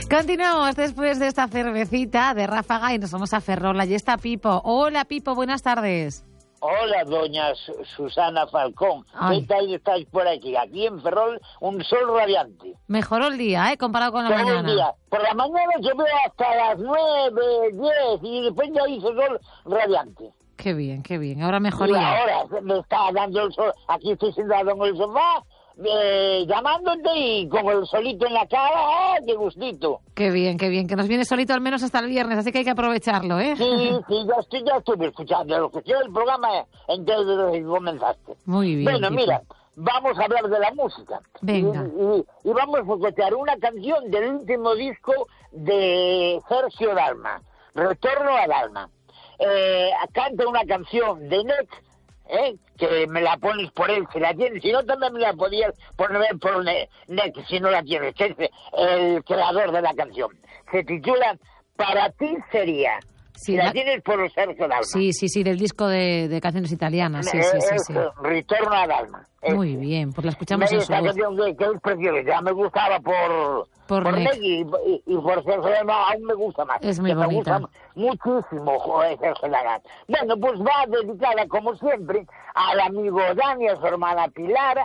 Continuamos después de esta cervecita de Ráfaga y nos vamos a Ferrol. Allí está Pipo. Hola, Pipo, buenas tardes. Hola, doña Susana Falcón. Ay. ¿Qué tal estáis por aquí? Aquí en Ferrol, un sol radiante. Mejoró el día, comparado con la Todo mañana. el día. Por la mañana llovió hasta las 9, 10 y después ya hizo sol radiante. Qué bien, qué bien. Ahora Y mejoría. ahora me está dando el sol. Aquí estoy sentado en el sofá, llamándote y con el solito en la cara. ¡Ah, qué gustito! Qué bien, qué bien. Que nos viene solito al menos hasta el viernes, así que hay que aprovecharlo, ¿eh? Sí, ya estuve escuchando lo que sea el programa entero desde que comenzaste. Muy bien. Bueno, Pipo. mira, vamos a hablar de la música. Venga. Y vamos a escuchar una canción del último disco de Sergio Dalma, Retorno a Dalma. Canta una canción de Net, que me la pones por él, si la tienes, si no también me la podías poner por Net, si no la tienes, que es el creador de la canción. Se titula Para ti sería. Sí, Si la tienes por Sergio Dalma. Sí, del disco de canciones italianas. Sí. Retorno a Dalma. Muy bien, pues la escuchamos en su Esa voz. canción que es preciosa, ya me gustaba por Nick. Nick y por Sergio Dalma aún me gusta más. Es muy que bonita. Me gusta muchísimo, joder, Sergio Dalma. Bueno, pues va dedicada, como siempre, al amigo Dani, a su hermana Pilar,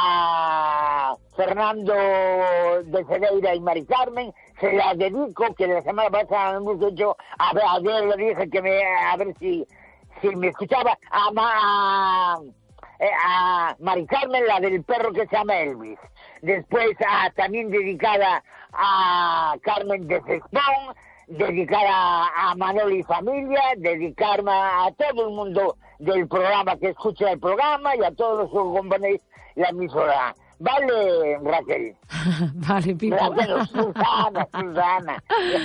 a Fernando de Cedeira y Mari Carmen. Se la dedico, que la semana pasada hemos hecho, ayer le dije a ver si me escuchaba, a Mari Carmen, la del perro que se llama Elvis. Después también dedicada a Carmen de Cespón, dedicada a Manolo y familia, dedicarme a todo el mundo del programa que escucha el programa y a todos los que componéis la emisora. Vale, Raquel. Vale, Pipo. Raquel, Susana.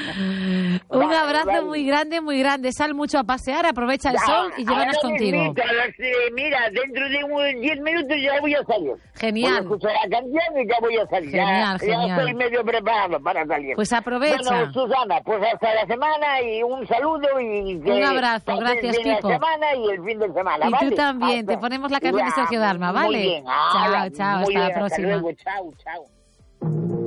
Un Vale, abrazo vale. muy grande. Sal mucho a pasear, aprovecha el sol y llévanos Ahora contigo. mismito, mira, dentro de 10 minutos ya voy a salir. Genial. Voy a escuchar la canción y ya voy a salir. Genial. Ya estoy medio preparado para salir. Pues aprovecha. Bueno, Susana, pues hasta la semana y un saludo y que Un abrazo, pases gracias, bien Pipo. la semana y el fin de semana, Y ¿vale? tú también, Hasta- te ponemos la canción de Ya, Sergio Dalma, ¿vale? Muy bien. Chao, Muy hasta bien, la próxima. Hasta luego, chao.